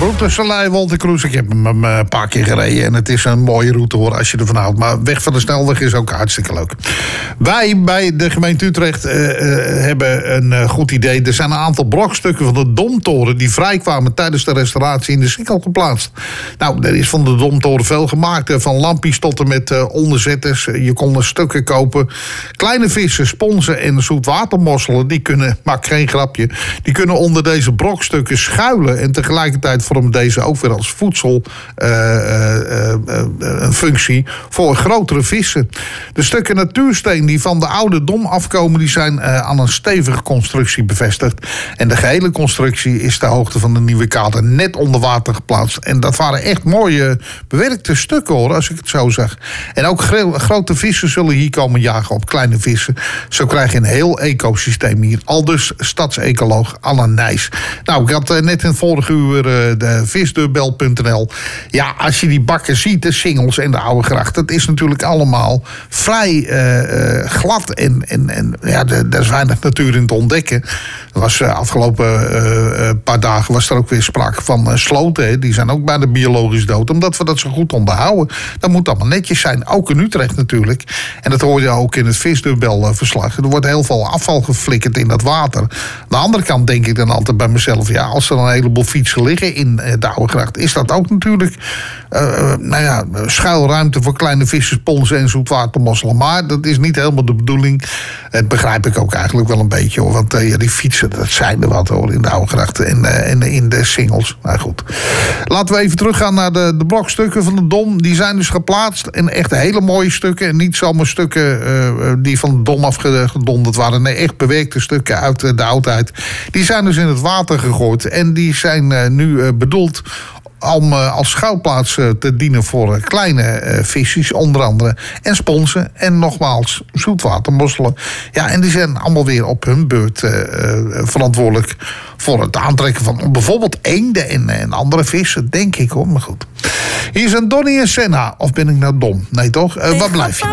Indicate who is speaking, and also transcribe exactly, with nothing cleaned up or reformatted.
Speaker 1: route Soleil Wolter Kroes. Ik heb hem een paar keer gereden en het is een mooie route hoor als je ervan houdt. Maar weg van de snelweg is ook hartstikke leuk. Wij bij de gemeente Utrecht uh, uh, hebben een uh, goed idee. Er zijn een aantal brokstukken van de Domtoren die vrijkwamen tijdens de restauratie in de Sikkel geplaatst. Nou, er is van de Domtoren veel gemaakt. Van lampjes tot en met uh, onderzetters. Je kon er stukken kopen. Kleine vissen, sponsen en zoetwatermosselen, die kunnen, maak geen grapje, die kunnen onder deze brokstukken schuilen. En tegelijkertijd vormen deze ook weer als voedsel uh, uh, uh, een functie voor grotere vissen. De stukken natuursteen die van de oude Dom afkomen, die zijn uh, aan een stevige constructie bevestigd. En de gehele constructie is ter hoogte van de Nieuwe Kade net onder water geplaatst. En dat waren echt mooie bewerkte stukken hoor, als ik het zo zeg. En ook gro- grote vissen zullen hier komen jagen op kleine vissen. Zo krijg je een heel ecosysteem hier. Aldus stadsecoloog Anne Nijs. Nou, ik had uh, net in het vorige uur uh, de visdeurbel punt n l. Ja, als je die bakken ziet, de Singels en de Oude Gracht, dat is natuurlijk allemaal vrij uh, uh, glad. En, en, en ja, er is weinig natuur in te ontdekken. Er was uh, afgelopen uh, uh, paar dagen was er ook weer sprake van uh, sloten. Hè. Die zijn ook bijna biologisch dood, omdat we dat zo goed onderhouden. Dat moet allemaal netjes zijn, ook in Utrecht natuurlijk. En dat hoor je ook in het visdeurbelverslag. Er wordt heel veel afval geflikkerd in dat water. Aan de andere kant denk ik dan altijd bij mezelf, ja, als er een heleboel fietsen liggen in de Oude Gracht, is dat ook natuurlijk uh, nou ja, schuilruimte voor kleine vissen, sponsen en zoetwatermosselen. Maar dat is niet helemaal de bedoeling. Dat begrijp ik ook eigenlijk wel een beetje hoor. Want uh, ja, die fietsen, dat zijn er wat hoor in de Oude Gracht en, uh, en in de Singels. Nou goed. Laten we even teruggaan naar de, de brokstukken van de Dom. Die zijn dus geplaatst en echt hele mooie stukken. En niet zomaar stukken uh, die van de Dom afgedonderd waren. Nee, echt bewerkte stukken uit de oudheid. Die zijn dus in het water gegooid. En die zijn uh, nu uh, bedoeld om uh, als schuilplaats uh, te dienen voor uh, kleine uh, visjes, onder andere. En sponsen en nogmaals zoetwatermosselen. Ja, en die zijn allemaal weer op hun beurt uh, uh, verantwoordelijk voor het aantrekken van bijvoorbeeld eenden en, en andere vissen, denk ik hoor. Maar goed. Hier zijn Donnie en Senna. Of ben ik nou dom? Nee toch? Uh, waar blijf je nou?